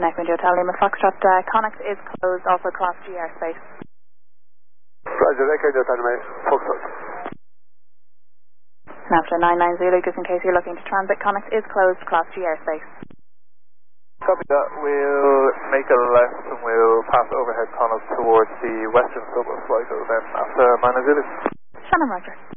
Echo India Hotel Lima Foxtrot, Connacht is closed, also Class G airspace. Roger, Echo India Hotel Lima Foxtrot. And after 99 Zulu, just in case you're looking to transit, Connacht is closed, Class G airspace. Copy that. We'll make a left and we'll pass overhead Connacht towards the western sub of flight then after 99 Zulu. Shannon Roger.